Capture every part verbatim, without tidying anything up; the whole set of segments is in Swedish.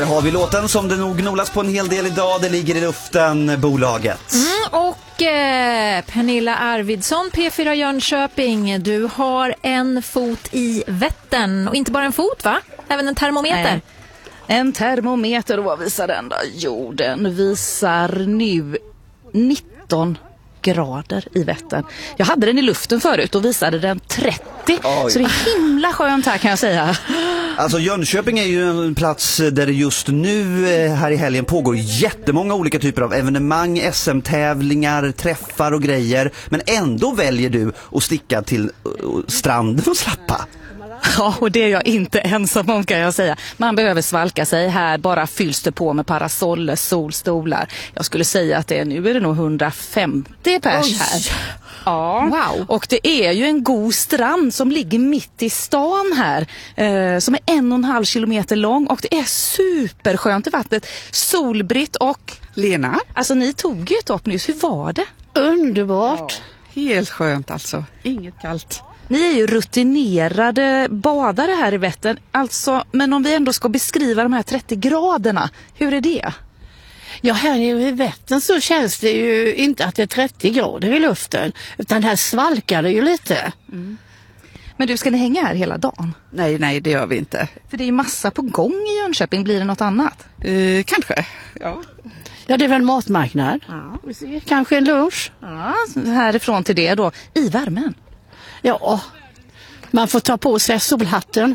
Har vi låten som det nog gnolas på en hel del idag. Det ligger i luften, bolaget. Mm, och eh, Pernilla Arvidsson, P fyra Jönköping. Du har en fot i Vättern. Och inte bara en fot, va? Även en termometer. Nej. En termometer, och vad visar den då? Jo, den visar nu nitton grader i Vättern. Jag hade den i luften förut och visade den trettio. Oj. Så det är himla skönt här, kan jag säga. Alltså Jönköping är ju en plats där det just nu här i helgen pågår jättemånga olika typer av evenemang, S M-tävlingar, träffar och grejer. Men ändå väljer du att sticka till stranden och slappa. Ja, och det är jag inte ensam om, kan jag säga. Man behöver svalka sig. Här bara fylls det på med parasoller, solstolar. Jag skulle säga att det är, nu är det nog hundrafemtio pers Oj. här. Ja, wow. Och det är ju en god strand som ligger mitt i stan här. Eh, som är en och en halv kilometer lång. Och det är superskönt i vattnet. Solbritt och... Lena? Alltså ni tog ju ett upp nyss. Hur var det? Underbart. Ja, helt skönt alltså. Inget kallt. Ni är ju rutinerade badare här i Vättern, alltså, men om vi ändå ska beskriva de här trettio graderna, hur är det? Ja, här i Vättern så känns det ju inte att det är trettio grader i luften, utan här svalkar det ju lite. Mm. Men du, ska ni hänga här hela dagen? Nej, nej, det gör vi inte. För det är ju massa på gång i Jönköping, blir det något annat? Uh, kanske, ja. Ja, det är väl matmarknad. Ja. Kanske en lunch. Ja, härifrån till det då, i värmen. Ja, man får ta på sig solhatten.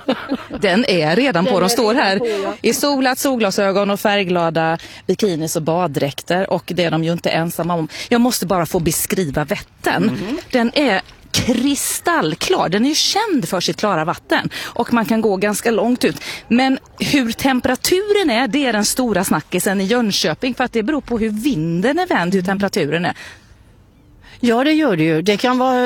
Den är redan på, de står här i solat, solglasögon och färgglada bikinis och baddräkter, och det är de ju inte ensamma om. Jag måste bara få beskriva Vättern. Mm. Den är kristallklar, den är ju känd för sitt klara vatten och man kan gå ganska långt ut. Men hur temperaturen är, det är den stora snackisen i Jönköping, för att det beror på hur vinden är vänd, hur temperaturen är. Ja, det gör det ju. Det kan vara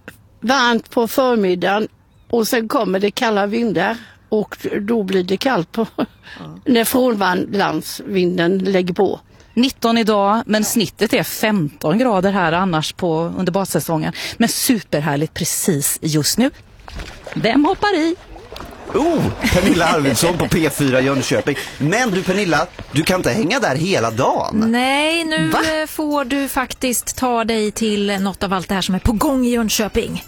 varmt på förmiddagen och sen kommer det kalla vindar och då blir det kallt på ja. när frånlandsvinden lägger på. nitton idag, men snittet är femton grader här annars på under badsäsongen. Men superhärligt precis just nu. Vem hoppar i? Oh, Pernilla Arvidsson på P fyra Jönköping. Men du Pernilla, du kan inte hänga där hela dagen. Nej, nu Va? får du faktiskt ta dig till något av allt det här som är på gång i Jönköping.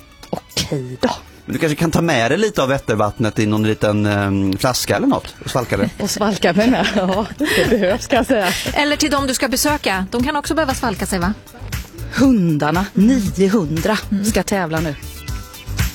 Okej då. Men du kanske kan ta med dig lite av Vättervattnet i någon liten um, flaska eller något och svalka det. Och svalka med mig, ja, det behövs, kan jag säga. Eller till de du ska besöka, de kan också behöva svalka sig, va? Hundarna, niohundra, ska tävla nu.